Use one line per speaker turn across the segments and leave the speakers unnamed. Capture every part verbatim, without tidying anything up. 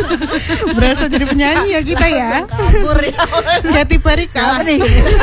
Berasa jadi penyanyi ya kita ya.
Kabur ya.
Katy Perry kapan nih?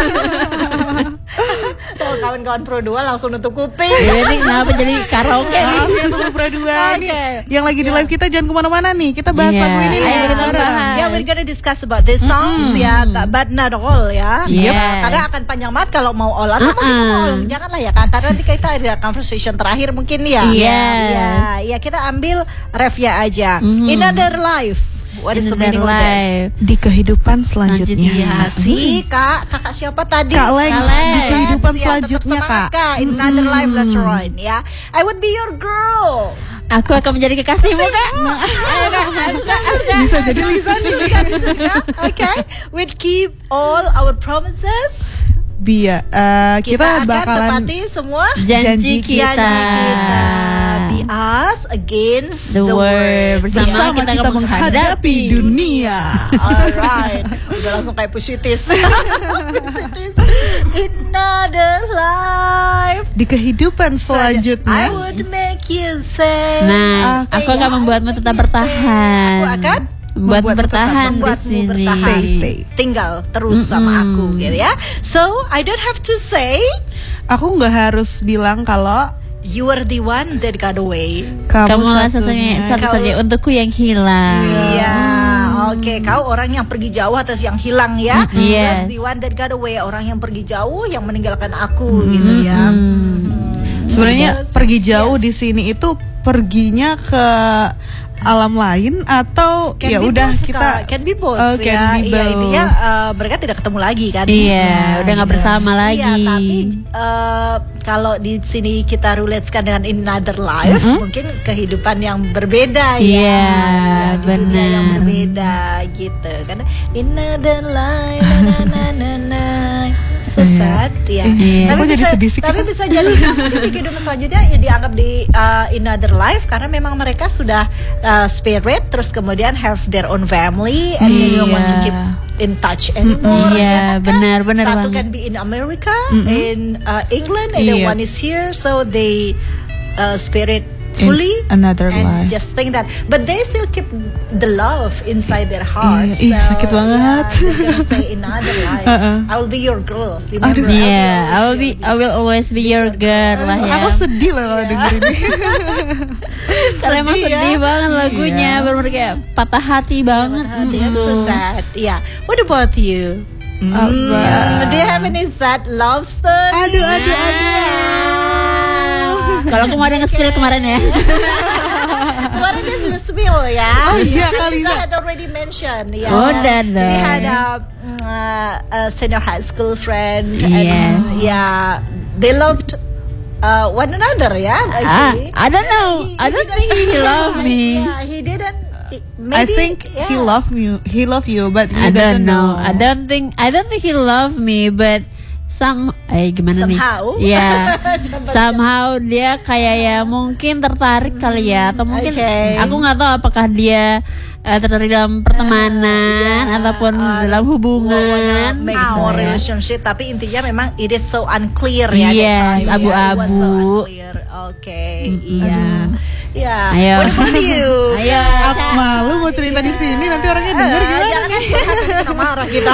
Tuh kawan-kawan Pro dua langsung nutup kuping.
Ini kenapa jadi karaoke nih?
Maaf ya untuk Pro dua nih.
Okay.
Yang lagi di
Yeah.
live kita jangan kemana-mana nih. Kita bahas
Yeah.
lagu ini
Ayo
nih
kita
sekarang.
bahas.
Yeah, we're gonna discuss about these songs ya, ta- but not all ya.
Yes.
Ya, karena akan panjang banget kalau mau all atau mau
Uh-uh.
mau all. Janganlah ya kan. Karena nanti kita ada conversation terakhir mungkin ya.
Yes.
Ya, ya kita ambil refnya aja.
Mhm.
In Another Life. What is the
Another
meaning of
life.
this?
Di kehidupan selanjutnya.
Selanjutnya.
Ya, si Kak, kakak siapa tadi?
Kak Lex,
Kak Lex.
di kehidupan
Ya, tetap
selanjutnya
semangat,
Kak.
In Another Life later on ya. I would be your girl.
Aku akan menjadi kekasihmu Kak.
Ayo, Kak, ayo, Kak, ayo, Kak.
Bisa jadi Lisa
Di surga, di surga. Okay. We'd keep all our promises.
Bia, eh,
Kita,
kita,
akan
bakalan
tepati semua
Janji kita.
janji kita. Be us against
The
the,
world.
world.
Bersama
bersama
kita
kita,
akan
menghadapi
menghadapi
dunia.
Alright, udah langsung kayak pusitis. Pusitis. Another life.
Di kehidupan
I
selanjutnya.
would make you say.
Nah,
stay,
aku akan
I
membuatmu
would
tetap
make you stay.
bertahan.
Aku akan
Membuat
Membuat
bertahan
tetap
di
membuatmu
sini.
bertahan.
Stay, stay.
Tinggal terus sama aku gitu ya. So I don't have to say
Aku nggak harus bilang kalau
you are the one that got away.
kamu,
Kamu satu-satunya satu-satunya untukku yang hilang.
Iya, oke. Kau orang yang pergi jauh atau yang hilang ya.
Mm, yes.
Terus the one that got away, orang yang pergi jauh yang meninggalkan aku gitu ya.
Sebenarnya
Yes.
pergi jauh
Yes.
di sini itu perginya ke alam lain atau
Can
ya
be
udah
both,
kita
Kak. Can be both
Oh, can
ya.
be
Iya,
both.
intinya eh, mereka tidak ketemu lagi kan.
Iya, udah nggak
gitu.
bersama lagi.
Iya, tapi eh, kalau di sini kita relate-kan dengan in another life, mungkin kehidupan yang berbeda ya.
Iya,
Ya, di dunia yang
benar.
berbeda gitu. Karena in another life na na na na na. So sad ya.
Iya.
Tapi
Kok jadi
bisa,
sedih sih,
tapi
Kak?
bisa jadi mungkin di kehidupan selanjutnya ya dianggap di uh, in another life karena memang mereka sudah uh, spirit terus kemudian have their own family and they don't want to keep in touch anymore.
Iya,
ya kan, Kak?
benar, benar
Satu
banget.
kan be in America, in uh, England, and then
Iya.
one is here, so they uh, spirit fully
In another
and
life.
just think that, but they still keep the love inside their heart.
Iya, ih, sakit banget.
Yeah, they're gonna say in another life,
Uh-uh.
I will be your girl. Remember,
Aduh.
Iya, I will be
always
I will always be your girl lah ya.
Aku sedih loh kalau denger ini.
Karena emang
sedih ya.
sedih banget lagunya,
Iya.
bener-bener kayak patah hati banget.
Hati, I'm so
gitu.
sad. Yeah. What about you?
Apa?
Hmm, do you have any sad love story?
Aduh, aduh, aduh.
Kalau aku mau ada nge-spill kemarin ya.
Kemarin dia sudah spill ya.
Oh iya, kali
Lisa
ini.
had already mentioned. Ya.
Udah
She
dong.
had a, mm, uh, a senior high school friend.
Yes.
And yeah, they loved uh, one another ya.
Ah,
Actually.
I don't know. I don't think he love me.
Yeah, he didn't. Maybe,
I think
yeah.
he love you. He love you, but he
I
doesn't
don't know.
know.
I don't think I don't think he love me, but some eh gimana
Somehow.
nih? Ya,
Coba
somehow dia kayak ya mungkin tertarik kali ya, atau mungkin
Okay.
aku nggak tahu apakah dia eh, tertarik dalam pertemanan
Yeah,
ataupun
uh,
dalam
wanna
hubungan.
make
gitu
more
ya.
relationship, tapi intinya memang it is so unclear ya. that
Yes,
time, ya. It was so
abu-abu.
unclear. Oke, iya, iya.
Ayo.
What about you?
Ayo.
Aku malu mau cerita di sini nanti orangnya denger
Eh,
gimana?
jangan kan curhat, nanti kita marah kita.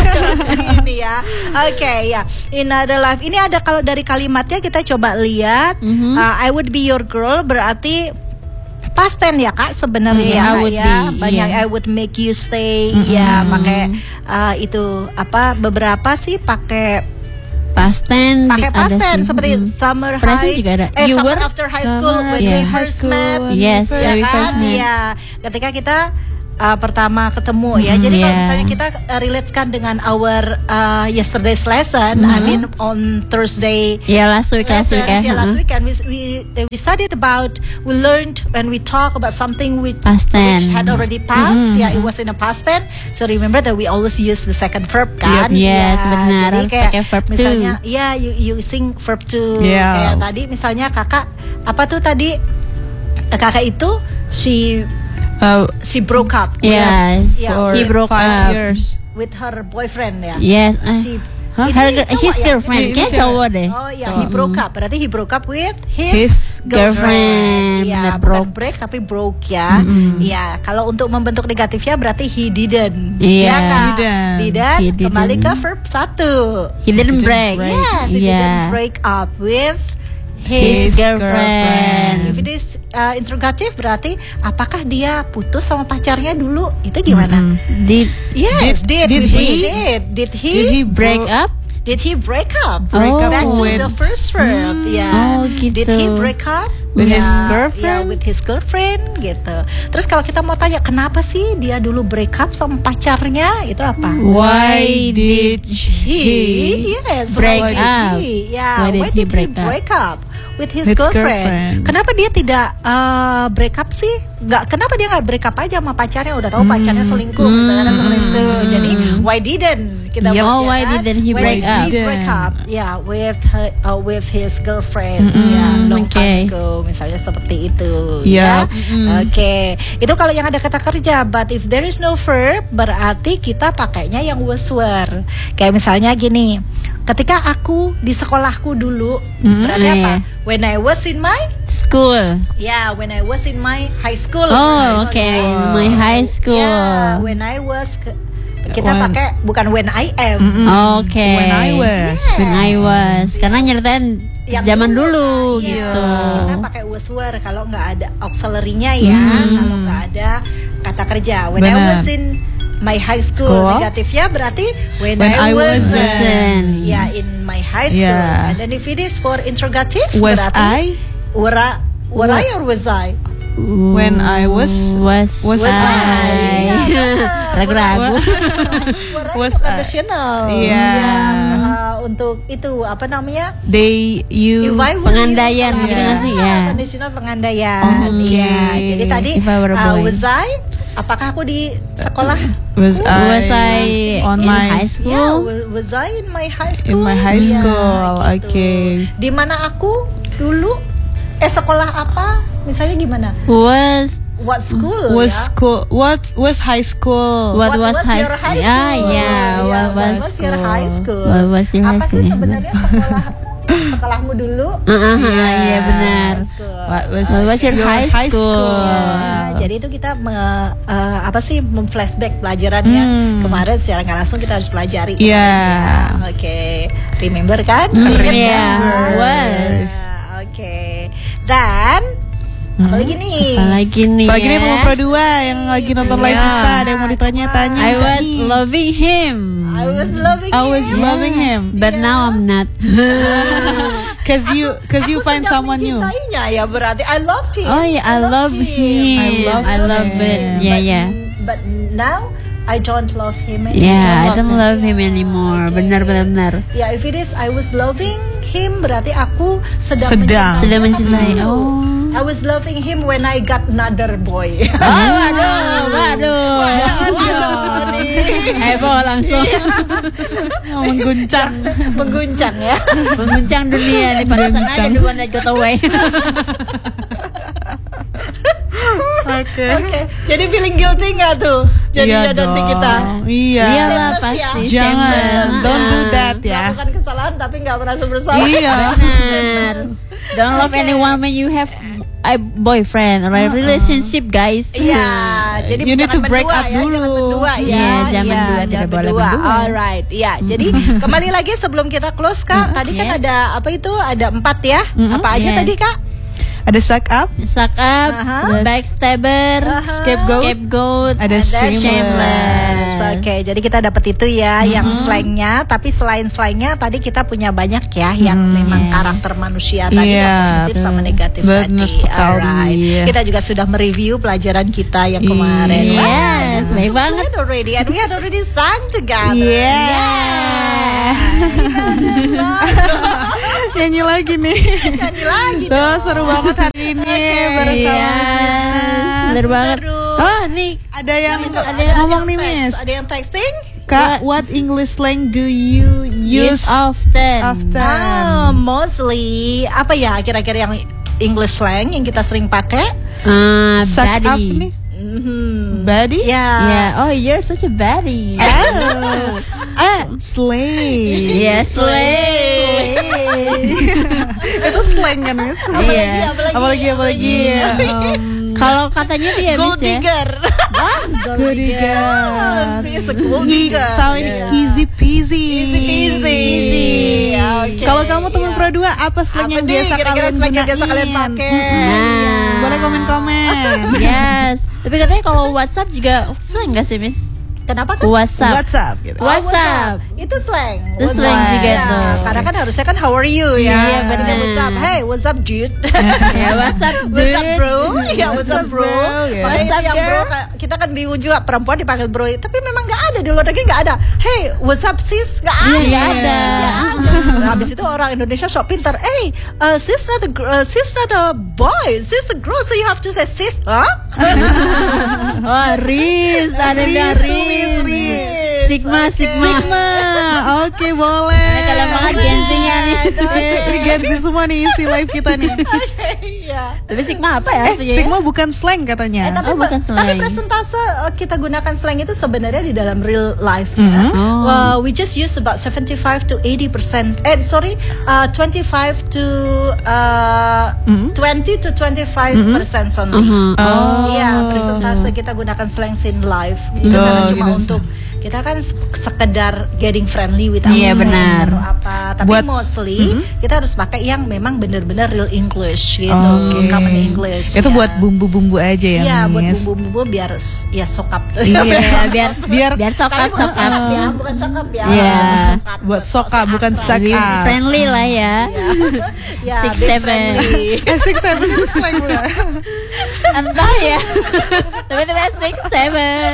Ini ya. Oke ya. In Another Life ini ada kalau dari kalimatnya kita coba lihat.
Mhm.
uh, I would be your girl berarti past tense ya Kak sebenarnya
Hmm,
ya
I
Kak
would
ya.
be,
Banyak
iya.
I would make you stay ya pakai uh, itu apa beberapa sih pakai
Past tense
pakai
ada
past tense
sih.
seperti
Mm.
summer
Present
high
juga ada.
eh
You
summer
were
after high school
summer
when
after
we
high
first
school,
met.
when we
Yes,
first
Ya
when we
kan?
first met.
Iya. Ketika kita uh, pertama ketemu ya. Jadi kalau
yeah.
misalnya kita uh, relatekan dengan our uh, yesterday's lesson, I mean on Thursday
Ya last week last
lessons,
week ya.
yeah, last
huh?
weekend we, we we studied about, we learned and we talk about something which,
Past
which
tense.
had already passed. Yeah, it was in a past tense. So remember that we always use the second verb kan?
Yep. Yes,
Ya,
benar.
Jadi
Harus
kayak
pakai verb to.
misalnya, ya you using verb to.
Yeah.
Kayak tadi misalnya kakak apa tuh tadi eh, kakak itu she
Uh,
she broke up.
Yes,
Yeah,
for
he broke
five
up.
years.
with her boyfriend ya.
Yes, eh.
She
Hah?
Ini
Her,
cowok
his
ya?
girlfriend,
Ini
kayak
cewek.
cowok deh.
Oh ya, he broke up. Berarti he broke up with his,
His
girlfriend.
Iya,
Bener,
bukan
broke.
break tapi broke ya. Iya, kalau untuk membentuk negatifnya berarti he didn't.
Iya.
Ya kan?
Didn't.
Didn't.
He didn't.
Kembali ke verb satu.
He didn't
Didn't
break.
break.
Yes, he
Yeah.
didn't break up with
His
his,
girlfriend.
If it is uh, interrogative berarti apakah dia putus sama pacarnya dulu? Itu gimana?
Did
Yes,
Did-
did,
did
he,
he-
did did he
Did he
break
bro-
up?
Did he break up?
Break
Oh.
up
Back to
with
the first verb, ya.
Oh, gitu.
Did he break up?
With
Ya,
his
ya,
girlfriend?
with his girlfriend gitu. Terus kalau kita mau tanya kenapa sih dia dulu break up sama pacarnya, itu apa?
Why did
He,
he
yes,
break
why did
up?
he? Yeah,
Why did
why
he
did he
break up?
break up with his
With
girlfriend?
girlfriend.
Kenapa dia tidak uh, break up sih? Nggak, kenapa dia nggak break up aja sama pacarnya? Udah tahu pacarnya selingkuh, misalnya kan selingkuh. Jadi why didn't kita
Yep.
buat,
Oh,
ya
why
kan?
didn't he
Why
break
did
up?
he break up? Yeah, with her, uh, with his girlfriend, ya, long time
okay.
ago, misalnya seperti itu.
Yep.
Ya, oke. Itu kalau yang ada kata kerja. But if there is no verb, berarti kita pakainya yang was were. Kayak misalnya gini, ketika aku di sekolahku dulu, berarti
Iya.
apa? When I was in my,
School.
yeah, when I was in my high school.
Oh, okay. In my high school.
Yeah, when I was, ke- kita
When-
pakai bukan when I am.
Okay.
When I was.
When I was. Karena nyeritain
Yang
zaman dulu,
iya,
gitu.
Kita pakai was were kalau nggak ada auxiliary-nya ya, kalau nggak ada kata kerja. When I
Benar.
was in my high school,
School.
negatifnya berarti when,
When I
I, was
wasn't.
ya in my high school.
Yeah.
And then if it is for interrogative
Was
berarti
I?
were I, were I or was I?
When I was
was
was
Was I?
I.
Iya, benar.
Ragu-ragu.
Were I
Was
itu
I?
conditional.
Iya.
Yang, uh, untuk itu apa namanya?
They you
If I were
Pengandaian,
you,
gitu
ya.
nggak sih? Ya.
Conditional pengandaian.
Oh,
Iya.
oke.
Jadi tadi
If I were a
uh,
boy.
was I? Apakah aku di sekolah?
was I
Was I
on
in
my
high
Ya,
school?
wa- was I in my high school?
my high
Iya,
school,
gitu.
oke.
Di mana aku dulu? Eh sekolah apa? Misalnya gimana?
Was
What school?
was
ya?
school what was high school
What was high
your
school?
high
Ah,
school?
yeah,
Iya,
what was
was your high school?
What was your high
Apa
school?
sih
Ya,
sebenarnya sekolah sekolahmu dulu?
Uh, uh, uh, iya benar.
High school.
What was,
What was your high school?
Ya, jadi itu kita me- eh, apa sih memflashback pelajarannya
Hmm.
kemarin secara nggak langsung kita harus pelajari.
Iya.
kemarin ya. Oke, remember kan?
Hmm,
Ingat
iya,
kan?
was.
Ya, Oke, dan apalagi nih?
Apalagi nih
Apalagi nih
ya.
Romo Pro dua yang lagi nonton live
Iya.
kita, ada yang mau ditanya-tanya
I
nggak
was
nih?
loving him.
I was loving
I was
him.
loving him
But now I'm not.
cause you cause you
Aku
find
sedang
someone new.
mencintainya ya berarti I loved him.
Oh yeah, I love him.
I love
I love
him.
it. Yeah,
But-
yeah.
But now I don't love him anymore.
Yeah, I don't love him anymore.
Oke.
Benar, benar, benar.
Ya, if it is I was loving him berarti aku sedang
Sedang.
mencintai.
Sedang mencintai.
Dulu.
Oh.
I was loving him when I got another boy.
Oh, waduh, waduh.
Waduh, nih.
Heboh langsung.
Oh, mengguncang.
Mengguncang ya.
Mengguncang dunia nih pada saat aja the one that got away.
Oke.
Oke, jadi feeling guilty nggak tuh? Jadi
Iya
nanti
dong.
kita
Iya.
Iyalah
Shameless
pasti.
ya.
Jangan,
shameless.
don't do
Ah.
that ya.
melakukan kesalahan tapi nggak merasa bersalah.
Iya.
Benar. Don't love
Oke.
anyone when you have a boyfriend or a relationship, guys.
Iya, jadi
You need
jangan
to break
mendua
up
ya,
dulu.
jangan mendua ya.
Iya, jangan
Iya,
dua, tidak
jangan
boleh
mendua.
mendua.
Alright, ya. Jadi kembali lagi sebelum kita close Kak, tadi kan
yes.
ada apa itu? Ada empat ya. Apa aja
Yes.
tadi Kak?
Ada suck up,
Suck up,
Aha.
backstabber,
scapegoat,
scapegoat,
ada
Ada
shameless.
shameless.
Oke, jadi kita dapat itu ya yang slangnya. Tapi selain slangnya tadi kita punya banyak ya yang memang
Yes.
karakter manusia tadi
Iya,
yang positif sama negatif
benar
tadi.
sekali.
Alright. Kita juga sudah mereview pelajaran kita yang kemarin.
Yes,
Wah, that's
baik
good
banget.
already, and we had already sung together.
Yeah. Nyanyi lagi nih.
Nyanyi lagi
Tuh
dong.
seru banget hari ini bersama
Iya.
Miss Vina.
Bener banget.
Seru.
Oh, nih
Ada yang
Ada
ngomong nih
yang
Miss.
text, Ada yang texting?
Kak, what English slang do you use
use often.
often?
Ah, mostly apa ya kira-kira yang English slang yang kita sering pakai?
Ah,
Suck up
baddie.
nih.
Mhm.
Baddie?
Ya.
Yeah. Oh, you're such a baddie.
Oh. Ah, slay.
Iya, slay.
Itu slang kan, Miss?
Iya.
Apalagi apalagi. Um,
Kalau katanya dia
Gold
Miss ya.
digger.
Good digger.
She's a gold
E-
digger.
so ini
Yeah.
easy peasy.
Easy peasy. Oke.
Kalau kamu teman
Iya.
Pro dua apa slang
Apa
yang
nih
biasa
kira-kira
kalian
slang yang
gunain?
biasa kalian pakai?
Nah.
Boleh komen-komen.
Yes. Tapi katanya kalau WhatsApp juga slang nggak sih, Miss?
Kenapa kan?
WhatsApp.
WhatsApp gitu.
Oh,
WhatsApp.
Itu slang.
Itu
WhatsApp.
slang juga
Ya,
tuh.
karena kan harusnya kan how are you ya.
Iya,
Ketika
benar.
WhatsApp, hey, what's up dude?
Ya, WhatsApp, dude.
What's up bro? Ya, what's up bro?
ya.
Makanya
What's
itu
up,
yang bro,
girl?
ka- kita kan bingung juga perempuan dipanggil bro, tapi memang nggak ada di luar negeri nggak ada. Hey, what's up sis? Nggak ada.
Iya, nggak ada.
Nggak ada. Habis itu orang Indonesia sok pintar. Hey, uh, sis not a gr- uh, sis not a boy, sis a girl, so you have to say sis, huh?
Oh, Riz, ada yang bilang
Riz tuh, Miss,
Riz.
Riz.
Sigma,
Oke.
Sigma.
Sigma. Oke, boleh.
Ada kalian banget Gen-Z-nya nih.
Eh, Ini Gen Z semua nih isi live kita nih.
Iya.
Tapi Sigma apa ya?
Eh,
artinya ya?
Sigma bukan slang
Eh,
katanya.
tapi,
Oh, bukan
tapi
slang.
presentase uh, kita gunakan slang itu sebenarnya di dalam real life
Mhm.
ya.
Oh.
Uh, we just use about seventy-five to eighty percent. Eh sorry, uh, twenty-five to uh,
Mhm.
twenty to twenty-five percent only.
Mhm.
Oh.
Iya, presentase kita gunakan slang in live. Itu
Oh,
karena cuma
gitu.
untuk kita kan se- sekedar getting friendly with our
Iya,
friends
benar.
atau apa. Tapi
Buat-
mostly kita harus pakai yang memang benar-benar real English gitu,
Oke.
common English.
Itu
ya.
buat bumbu-bumbu aja ya,
Iya, buat
Miss.
bumbu-bumbu biar s- ya sokap.
Iya.
Ya, biar
Biar-
biar
Tapi
sokap
bukan
sokap.
sokap ya, bukan sokap ya.
Iya.
Sokap,
Buat
sok
sokap, bukan
seakrab.
sak-
Lebih
up.
friendly lah ya.
Ya,
Six,
be
seven.
friendly.
Eh, six seven itu slang bukan?
Entah ya. Tapi itu six seven.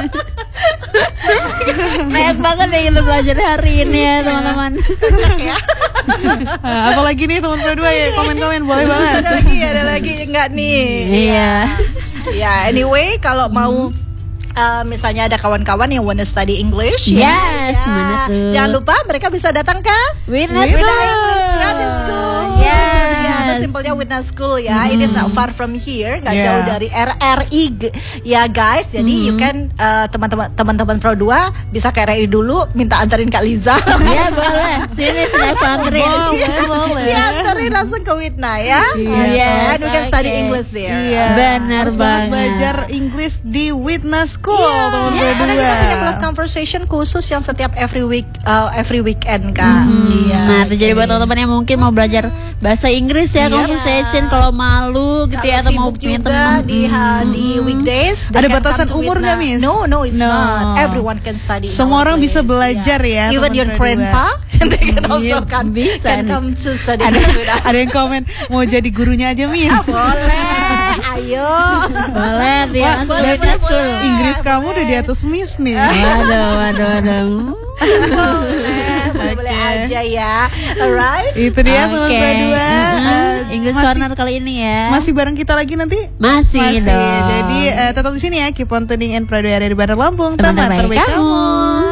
Banyak banget yang kita belajar hari ini ya teman-teman.
Kocak ya.
Ah, apalagi nih teman Pro dua ya, komen-komen boleh banget.
Ada lagi, ada lagi enggak nih?
Iya.
Ya, anyway, kalau mau uh, misalnya ada kawan-kawan yang wanna study English,
Yes,
ya,
mana tuh?
jangan lupa mereka bisa datang ke
Witness
Witness
Witness
School.
English Graduate School.
Yes.
Ya, itu simpelnya Witness School ya. It is not far from here, nggak
Yeah.
jauh dari R R I g- ya guys. Jadi you can uh, teman-teman teman-teman Pro dua bisa ke R R I dulu, minta anterin Kak Liza.
Ya boleh. Sini saya anterin.
Boleh, boleh.
Dianterin langsung ke Witna ya.
Iya.
Yes,
And we can study
okay.
English there.
Iya.
Benar
Harus
banget.
belajar English di Witness School,
Iya,
teman
iya,
Pro
karena
dua.
kita punya kelas conversation khusus yang setiap every week, uh, every weekend kak. Iya.
Nah, itu jadi buat teman-teman yang mungkin mau belajar bahasa Inggris ya,
Iya.
conversation kalau malu gitu ya, atau mau
sibuk
punya
juga
teman.
di ha- di weekdays. they
Ada
can
batasan
come to
umur
Witna.
nggak, Miss?
No, no, it's
No.
not. Everyone can study. in
Semua
our
orang bisa
place.
belajar ya,
Even
teman
your
Pro
grandpa, they can also
Iya,
can,
bisa
can
nih.
come to study
Ada
with us.
ada yang komen mau jadi gurunya aja, Miss.
Ah, boleh, ayo.
Boleh dia
Wah,
masuk
boleh,
Witness
boleh,
School.
boleh.
Inggris kamu udah di atas Miss nih.
Waduh, waduh, waduh.
boleh, boleh, boleh
Oke.
aja ya. Alright.
Itu dia teman
Oke.
Pro dua.
Mhm.
Eh,
English
masih-
Corner kali ini ya.
Masih bareng kita lagi nanti?
Masih,
Masih.
dong.
Jadi eh, tetap di sini ya. Keep on tuning in Pro dua ada di Bandar Lampung,
Teman
teman
terbaik
terbaik
kamu.
kamu.